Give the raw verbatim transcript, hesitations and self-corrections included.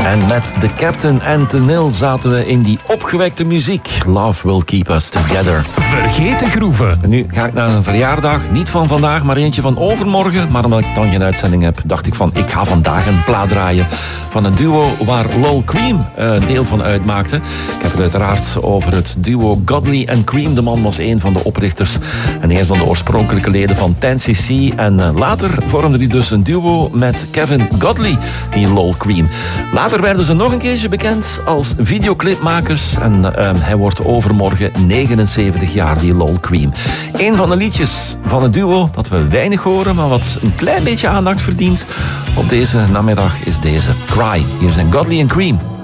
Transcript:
En met The Captain en Tenille zaten we in die opgewekte muziek. Love will keep us together. Vergeten groeven. En nu ga ik naar een verjaardag. Niet van vandaag, maar eentje van overmorgen. Maar omdat ik dan geen uitzending heb, dacht ik van... ik ga vandaag een plaat draaien van een duo waar Lol Creme uh, deel van uitmaakte. Ik heb het uiteraard over het duo Godley en Creme. De man was een van de oprichters en een van de oorspronkelijke leden van ten C C. En uh, later vormde hij dus een duo met Kevin Godley, die Lol Creme. Later werden ze nog een keertje bekend als videoclipmakers. En uh, hij wordt overmorgen negenenzeventig jaar, die Lol Creme. Een van de liedjes van het duo dat we weinig horen, maar wat een klein beetje aandacht verdient op deze namiddag is deze. Cry. Hier zijn Godley en Creme.